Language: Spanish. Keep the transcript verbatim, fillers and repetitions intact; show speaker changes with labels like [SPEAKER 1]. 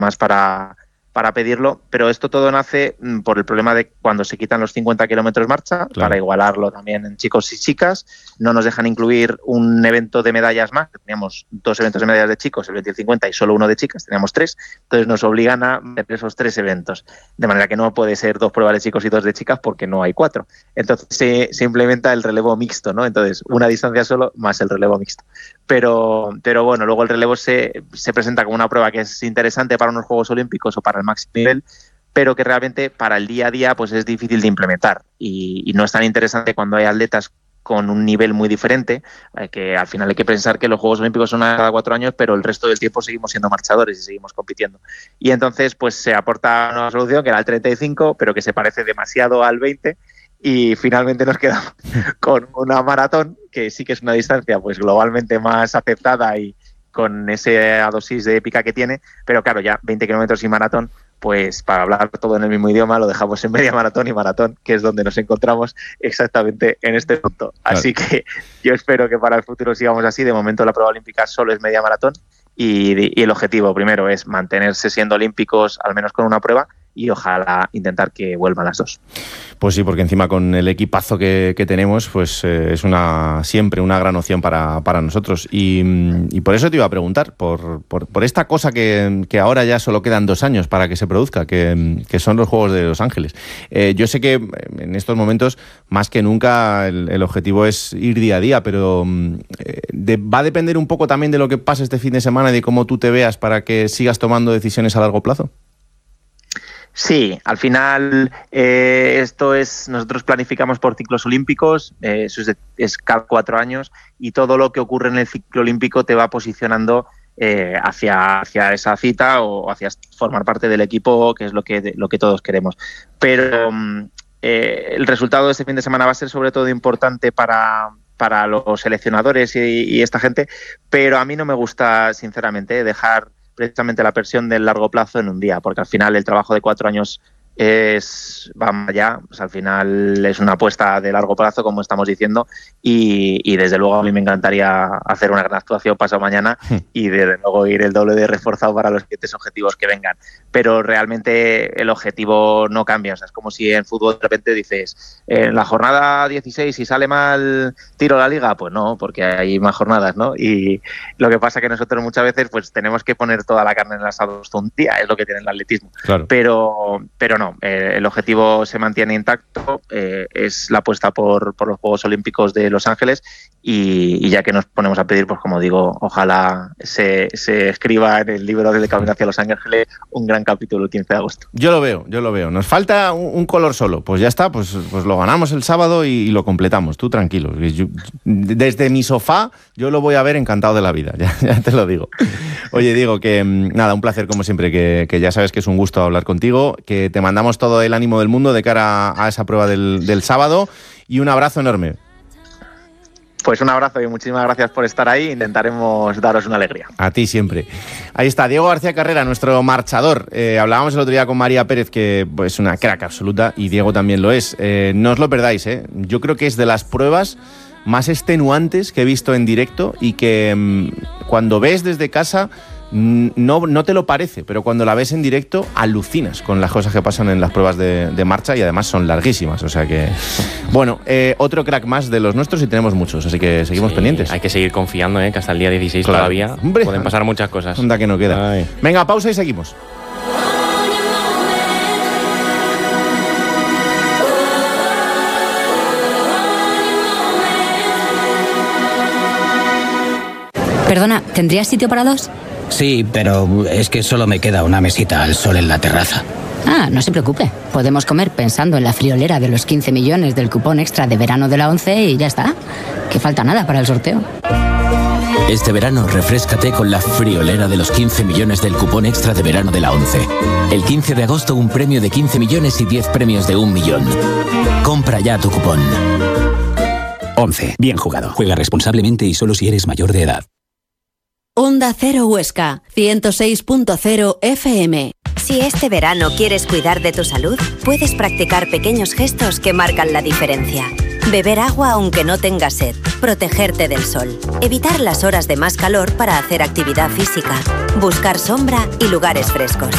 [SPEAKER 1] más para, para pedirlo, pero esto todo nace por el problema de cuando se quitan los cincuenta kilómetros marcha, claro, para igualarlo también en chicos y chicas. No nos dejan incluir un evento de medallas más, teníamos dos eventos de medallas de chicos, el veinte y el cincuenta, y solo uno de chicas, teníamos tres, entonces nos obligan a meter esos tres eventos, de manera que no puede ser dos pruebas de chicos y dos de chicas porque no hay cuatro. Entonces se, se implementa el relevo mixto, ¿no? Entonces una distancia solo más el relevo mixto. Pero, pero bueno, luego el relevo se, se presenta como una prueba que es interesante para unos Juegos Olímpicos o para el máximo nivel, pero que realmente para el día a día pues es difícil de implementar y, y no es tan interesante cuando hay atletas con un nivel muy diferente, eh, que al final hay que pensar que los Juegos Olímpicos son a cada cuatro años, pero el resto del tiempo seguimos siendo marchadores y seguimos compitiendo. Y entonces pues se aporta una solución que era el treinta y cinco, pero que se parece demasiado al veinte, y finalmente nos quedamos con una maratón, que sí que es una distancia pues globalmente más aceptada y con esa dosis de épica que tiene, pero claro, ya veinte kilómetros y maratón, pues para hablar todo en el mismo idioma lo dejamos en media maratón y maratón, que es donde nos encontramos exactamente en este punto. Claro. Así que yo espero que para el futuro sigamos así. De momento la prueba olímpica solo es media maratón y, y el objetivo primero es mantenerse siendo olímpicos al menos con una prueba y ojalá intentar que vuelvan las dos.
[SPEAKER 2] Pues sí, porque encima con el equipazo que, que tenemos, pues eh, es una siempre una gran opción para, para nosotros. Y, y por eso te iba a preguntar, por, por, por esta cosa que, que ahora ya solo quedan dos años para que se produzca, que, que son los Juegos de Los Ángeles. Eh, yo sé que en estos momentos, más que nunca, el, el objetivo es ir día a día, pero eh, de, va a depender un poco también de lo que pase este fin de semana y de cómo tú te veas para que sigas tomando decisiones a largo plazo.
[SPEAKER 1] Sí, al final eh, esto es, nosotros planificamos por ciclos olímpicos, eh, eso es, de, es cada cuatro años y todo lo que ocurre en el ciclo olímpico te va posicionando eh, hacia, hacia esa cita o hacia formar parte del equipo, que es lo que, lo que todos queremos. Pero eh, el resultado de este fin de semana va a ser sobre todo importante para, para los seleccionadores y, y esta gente, pero a mí no me gusta sinceramente dejar precisamente la presión del largo plazo en un día, porque al final el trabajo de cuatro años es, vamos allá, pues al final es una apuesta de largo plazo, como estamos diciendo, y, y desde luego a mí me encantaría hacer una gran actuación pasado mañana y desde luego ir el doble de reforzado para los siguientes objetivos que vengan, pero realmente el objetivo no cambia. O sea, es como si en fútbol de repente dices, en la jornada dieciséis si sale mal tiro la liga, pues no, porque hay más jornadas, ¿no? Y lo que pasa es que nosotros muchas veces pues tenemos que poner toda la carne en el asado un día, es lo que tiene el atletismo, claro. pero, pero no, eh, el objetivo se mantiene intacto, eh, es la apuesta por, por los Juegos Olímpicos de Los Ángeles y, y ya que nos ponemos a pedir, pues como digo, ojalá se, se escriba en el libro de Camino hacia Los Ángeles un gran capítulo el quince de agosto.
[SPEAKER 2] Yo lo veo, yo lo veo. Nos falta un, un color solo, pues ya está, pues, pues lo ganamos el sábado y, y lo completamos, tú tranquilo. Yo, desde mi sofá yo lo voy a ver encantado de la vida, ya, ya te lo digo. Oye, Diego, que nada, un placer como siempre, que, que ya sabes que es un gusto hablar contigo, que te mandamos todo el ánimo del mundo de cara a esa prueba del, del sábado y un abrazo enorme.
[SPEAKER 1] Pues un abrazo y muchísimas gracias por estar ahí. Intentaremos daros una alegría.
[SPEAKER 2] A ti siempre. Ahí está, Diego García Carrera, nuestro marchador. Eh, hablábamos el otro día con María Pérez, que es pues, una crack absoluta, y Diego también lo es. Eh, no os lo perdáis, ¿eh? Yo creo que es de las pruebas más extenuantes que he visto en directo y que mmm, cuando ves desde casa no, no te lo parece, pero cuando la ves en directo alucinas con las cosas que pasan en las pruebas de, de marcha y además son larguísimas, o sea que bueno, eh, otro crack más de los nuestros y tenemos muchos, así que seguimos sí, pendientes.
[SPEAKER 3] Hay que seguir confiando, ¿eh? Que hasta el día dieciséis claro. todavía Hombre, pueden pasar muchas cosas.
[SPEAKER 2] Anda que no queda. Ay. Venga, pausa y seguimos.
[SPEAKER 4] Perdona, ¿tendrías sitio para dos?
[SPEAKER 5] Sí, pero es que solo me queda una mesita al sol en la terraza.
[SPEAKER 4] Ah, no se preocupe. Podemos comer pensando en la friolera de los quince millones del cupón extra de verano de la ONCE y ya está. Que falta nada para el sorteo.
[SPEAKER 6] Este verano refréscate con la friolera de los quince millones del cupón extra de verano de la ONCE. El quince de agosto un premio de quince millones y diez premios de un millón. Compra ya tu cupón.
[SPEAKER 7] ONCE. Bien jugado. Juega responsablemente y solo si eres mayor de edad.
[SPEAKER 8] Onda Cero Huesca, ciento seis punto cero F M.
[SPEAKER 9] Si este verano quieres cuidar de tu salud, puedes practicar pequeños gestos que marcan la diferencia. Beber agua aunque no tengas sed, protegerte del sol, evitar las horas de más calor para hacer actividad física, buscar sombra y lugares frescos.